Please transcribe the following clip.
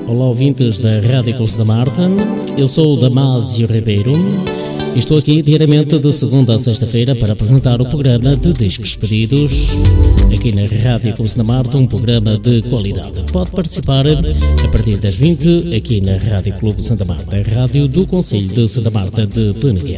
olá ouvintes da Rádio Clube Santa Marta. Eu sou o Damásio Ribeiro e estou aqui diariamente de segunda a sexta-feira para apresentar o programa de Discos Pedidos aqui na Rádio Clube Santa Marta, um programa de qualidade. Pode participar a partir das 20 aqui na Rádio Clube Santa Marta, a rádio do Concelho de Santa Marta de Peneguer.